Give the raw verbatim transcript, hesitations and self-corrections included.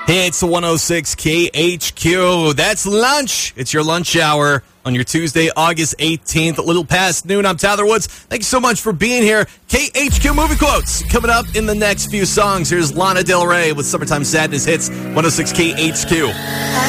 It's one oh six K H Q. That's lunch. It's your lunch hour on your Tuesday, August eighteenth, a little past noon. I'm Tyler Woods. Thank you so much for being here. K H Q Movie Quotes coming up in the next few songs. Here's Lana Del Rey with Summertime Sadness Hits, one oh six K H Q.